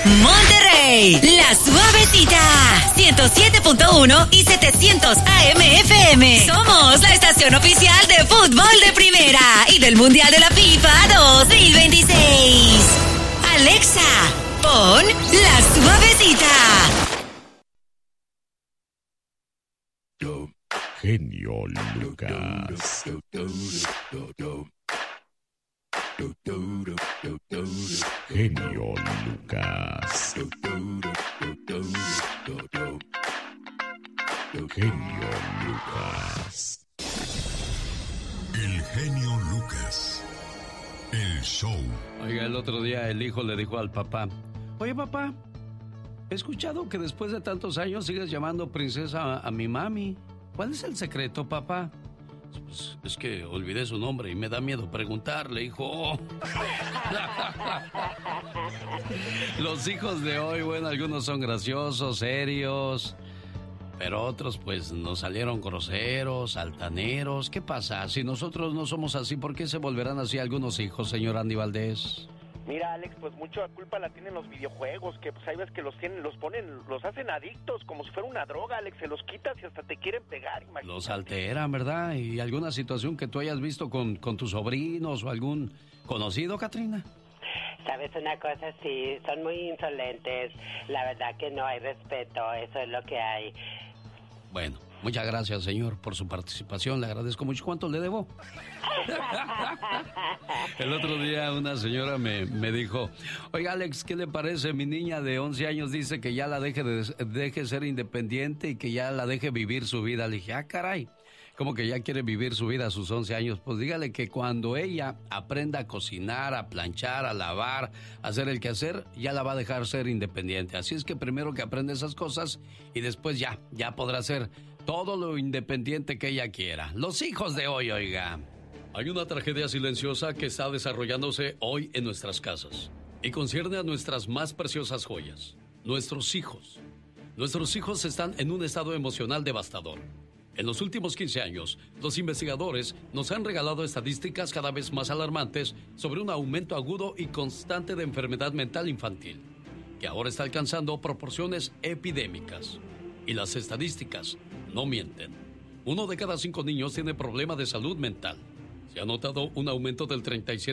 Monterrey, La Suavecita, 107.1 y 700 AM FM. Somos la estación oficial de fútbol de primera y del Mundial de la FIFA 2026. Alexa, pon La Suavecita. Genio Lucas. Genio Lucas. Genio Lucas. El genio Lucas. El show. Oiga, el otro día el hijo le dijo al papá: oye, papá, he escuchado que después de tantos años sigues llamando princesa a mi mami. ¿Cuál es el secreto, papá? Pues es que olvidé su nombre y me da miedo preguntarle, hijo. Los hijos de hoy, bueno, algunos son graciosos, serios, pero otros pues nos salieron groseros, altaneros. ¿Qué pasa? Si nosotros no somos así, ¿por qué se volverán así algunos hijos, señor Andy Valdés? Mira, Alex, pues mucha culpa la tienen los videojuegos, que pues hay veces que los hacen adictos, como si fuera una droga, Alex, se los quitas y hasta te quieren pegar, imagínate. Los alteran, ¿verdad? ¿Y alguna situación que tú hayas visto con tus sobrinos o algún conocido, Katrina? ¿Sabes una cosa? Sí, son muy insolentes, la verdad que no hay respeto, eso es lo que hay. Bueno, muchas gracias, señor, por su participación, le agradezco mucho. ¿Cuánto le debo? El otro día una señora me dijo: oiga, Alex, ¿qué le parece? Mi niña de 11 años dice que ya la deje ser independiente y que ya la deje vivir su vida. Le dije: ah, caray, ¿cómo que ya quiere vivir su vida a sus 11 años? Pues dígale que cuando ella aprenda a cocinar, a planchar, a lavar, a hacer el quehacer, ya la va a dejar ser independiente. Así es que primero que aprenda esas cosas y después ya podrá ser todo lo independiente que ella quiera. Los hijos de hoy, oiga. Hay una tragedia silenciosa que está desarrollándose hoy en nuestras casas y concierne a nuestras más preciosas joyas, nuestros hijos. Nuestros hijos están en un estado emocional devastador. En los últimos 15 años, los investigadores nos han regalado estadísticas cada vez más alarmantes sobre un aumento agudo y constante de enfermedad mental infantil, que ahora está alcanzando proporciones epidémicas. Y las estadísticas no mienten. 1 de cada 5 niños tiene problema de salud mental. Se ha notado un aumento del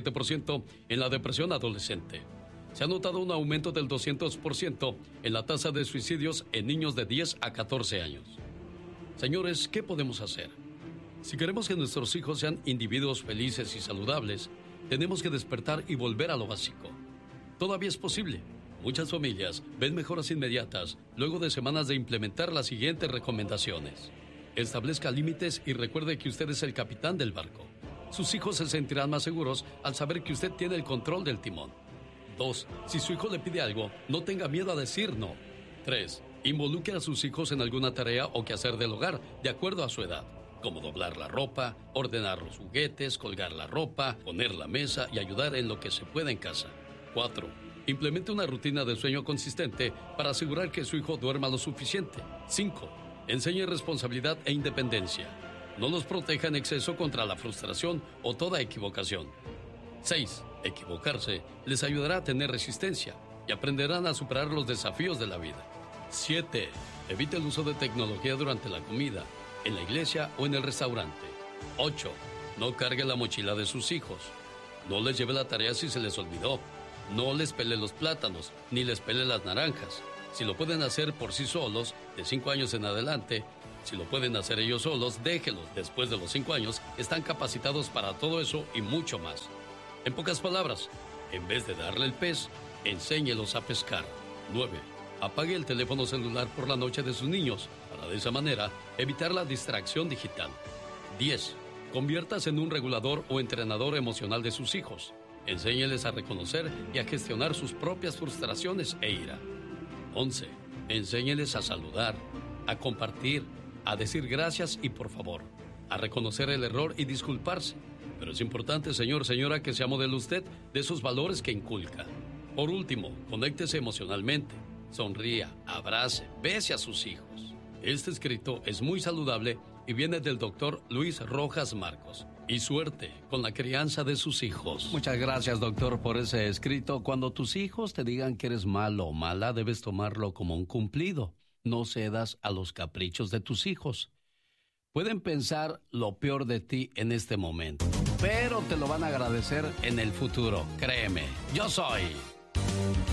37% en la depresión adolescente. Se ha notado un aumento del 200% en la tasa de suicidios en niños de 10 a 14 años. Señores, ¿qué podemos hacer? Si queremos que nuestros hijos sean individuos felices y saludables, tenemos que despertar y volver a lo básico. Todavía es posible. Muchas familias ven mejoras inmediatas luego de semanas de implementar las siguientes recomendaciones. Establezca límites y recuerde que usted es el capitán del barco. Sus hijos se sentirán más seguros al saber que usted tiene el control del timón. 2. Si su hijo le pide algo, no tenga miedo a decir no. 3. Involucre a sus hijos en alguna tarea o quehacer del hogar, de acuerdo a su edad, como doblar la ropa, ordenar los juguetes, colgar la ropa, poner la mesa y ayudar en lo que se pueda en casa. 4. Implemente una rutina de sueño consistente para asegurar que su hijo duerma lo suficiente. 5. Enseñe responsabilidad e independencia. No los proteja en exceso contra la frustración o toda equivocación. 6. Equivocarse les ayudará a tener resistencia y aprenderán a superar los desafíos de la vida. 7. Evite el uso de tecnología durante la comida, en la iglesia o en el restaurante. 8. No cargue la mochila de sus hijos. No les lleve la tarea si se les olvidó. No les pele los plátanos, ni les pele las naranjas. Si lo pueden hacer por sí solos, de 5 años en adelante, si lo pueden hacer ellos solos, déjelos. Después de los 5 años, están capacitados para todo eso y mucho más. En pocas palabras, en vez de darle el pez, enséñelos a pescar. 9. Apague el teléfono celular por la noche de sus niños, para de esa manera evitar la distracción digital. 10. Conviértase en un regulador o entrenador emocional de sus hijos. Enséñeles a reconocer y a gestionar sus propias frustraciones e ira. 11. Enséñeles a saludar, a compartir, a decir gracias y por favor, a reconocer el error y disculparse. Pero es importante, señor, señora, que sea modelo usted de esos valores que inculca. Por último, conéctese emocionalmente, sonría, abrace, bese a sus hijos. Este escrito es muy saludable y viene del doctor Luis Rojas Marcos y suerte con la crianza de sus hijos. Muchas gracias, doctor, por ese escrito. Cuando tus hijos te digan que eres malo o mala, debes tomarlo como un cumplido. No cedas a los caprichos de tus hijos. Pueden pensar lo peor de ti en este momento, pero te lo van a agradecer en el futuro. Créeme, yo soy